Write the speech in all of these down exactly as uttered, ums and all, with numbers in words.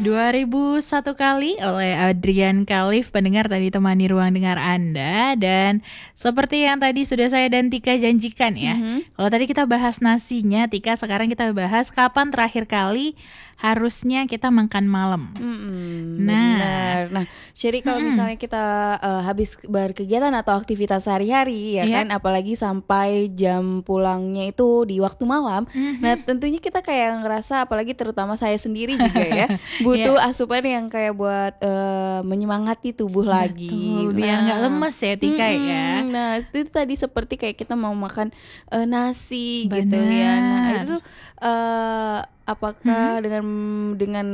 dua ribu satu kali oleh Adrian Khalif, pendengar tadi temani ruang dengar Anda. Dan seperti yang tadi sudah saya dan Tika janjikan ya, Mhm. kalau tadi kita bahas nasinya, Tika sekarang kita bahas kapan terakhir kali harusnya kita makan malam. Mm-mm, Nah, benar. Nah, jadi kalau mm-mm. misalnya kita uh, habis berkegiatan atau aktivitas sehari-hari ya Iya. kan, apalagi sampai jam pulangnya itu di waktu malam. Mhm. Nah, tentunya kita kayak ngerasa, apalagi terutama saya sendiri juga ya, butuh asupan yang kayak buat uh, menyemangati tubuh lagi. Betul, biar nggak lemes ya Tika mm-mm. ya. Nah, itu tadi seperti kayak kita mau makan uh, nasi Benar. gitu ya. Nah, itu uh, apakah Mhm. dengan dengan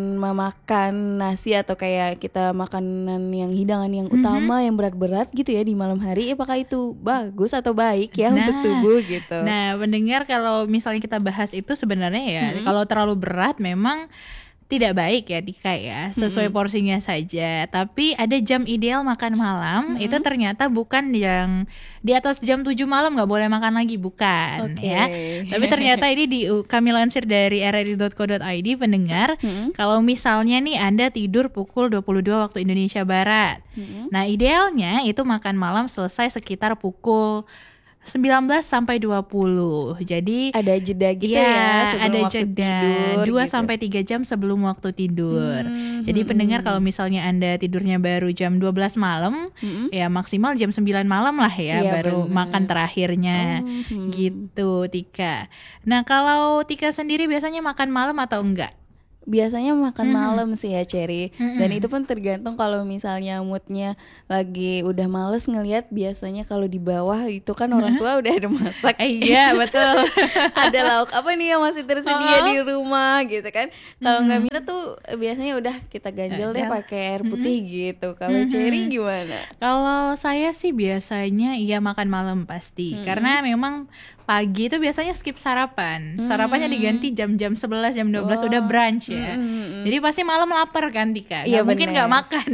memakan nasi atau kayak kita makanan yang hidangan yang Mhm. utama yang berat-berat gitu ya di malam hari, apakah itu bagus atau baik ya Nah, untuk tubuh gitu? Nah, pendengar, kalau misalnya kita bahas itu sebenarnya ya, Mm-mm. kalau terlalu berat memang tidak baik ya Tika ya, sesuai Mm-mm. porsinya saja. Tapi ada jam ideal makan malam, Mm-mm. itu ternyata bukan yang di atas jam tujuh malam nggak boleh makan lagi, bukan Oke. ya. Tapi ternyata ini di kami lansir dari r r i dot co dot i d, pendengar, Mm-mm. kalau misalnya nih Anda tidur pukul dua puluh dua waktu Indonesia Barat. Mm-mm. Nah, idealnya itu makan malam selesai sekitar pukul sembilan belas sampai dua puluh. Jadi ada jeda gitu ya, ya sebelum ada waktu jeda tidur dua gitu. sampai tiga jam sebelum waktu tidur. Hmm, Jadi hmm, pendengar, hmm. kalau misalnya Anda tidurnya baru jam dua belas malam, Mm-mm. ya maksimal jam sembilan malam lah ya, Iya, baru bener. makan terakhirnya. Oh, hmm. Gitu Tika. Nah, kalau Tika sendiri biasanya makan malam atau enggak? Biasanya makan Mhm. malam sih ya, Cherry. Mhm. Dan itu pun tergantung kalau misalnya moodnya lagi udah males ngelihat. Biasanya kalau di bawah itu kan orang tua udah ada masak. Eh, iya, betul. Ada lauk apa nih yang masih tersedia Oh. di rumah gitu kan. Kalau nggak Mhm. minta tuh biasanya udah kita ganjel deh Ganjel. pakai air putih gitu. Kalau Mhm. Cherry gimana? Kalau saya sih biasanya iya makan malam pasti. Mm-mm. Karena memang pagi itu biasanya skip sarapan. Sarapannya Mm. diganti jam-jam sebelas, jam dua belas Wah. udah brunch ya. Mm-mm. Jadi pasti malam lapar kan Tika. Iya, Nggak mungkin bener. nggak makan.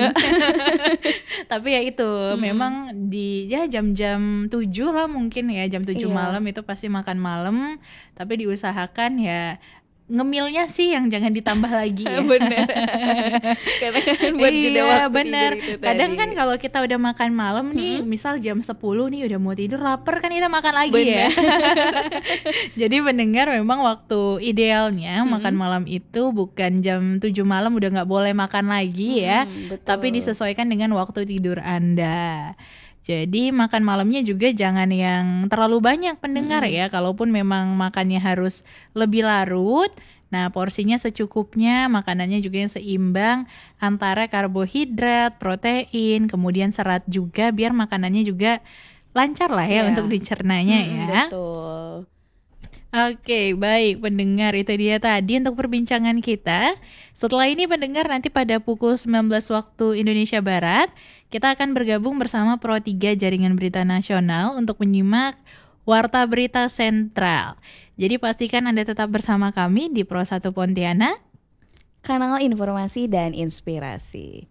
Tapi ya itu Mm-mm. memang di ya jam-jam tujuh lah mungkin ya, jam tujuh Iya. malam itu pasti makan malam. Tapi diusahakan ya ngemilnya sih yang jangan ditambah lagi ya. Bener. Karena kan buat jeda Iya, waktu bener. tidur itu Kadang tadi. kan kalau kita udah makan malam nih, misal jam sepuluh nih udah mau tidur, lapar kan, kita makan lagi ya. Jadi pendengar, memang waktu idealnya Mm-mm. makan malam itu bukan jam tujuh malam udah nggak boleh makan lagi ya, Mm, betul. tapi disesuaikan dengan waktu tidur Anda. Jadi makan malamnya juga jangan yang terlalu banyak pendengar Mm-mm. ya. Kalaupun memang makannya harus lebih larut, nah porsinya secukupnya, makanannya juga yang seimbang antara karbohidrat, protein, kemudian serat juga, biar makanannya juga lancar lah ya Iya. untuk dicernanya Mm-mm, ya. betul. Oke, baik pendengar, itu dia tadi untuk perbincangan kita. Setelah ini pendengar, nanti pada pukul sembilan belas waktu Indonesia Barat, kita akan bergabung bersama Pro tiga Jaringan Berita Nasional untuk menyimak Warta Berita Sentral. Jadi pastikan Anda tetap bersama kami di Pro satu Pontianak, Kanal informasi dan inspirasi.